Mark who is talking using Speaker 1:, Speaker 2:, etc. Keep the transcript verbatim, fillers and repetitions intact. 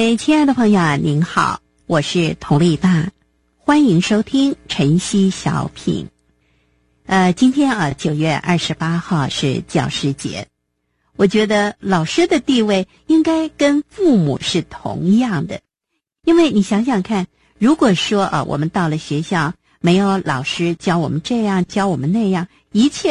Speaker 1: 位亲爱的朋友啊，您好，我是佟丽大，欢迎收听晨曦小品。呃，今天啊，九月二十八号是教师节，我觉得老师的地位应该跟父母是同样的，因为你想想看，如果说啊，我们到了学校没有老师教我们这样教我们那样，一切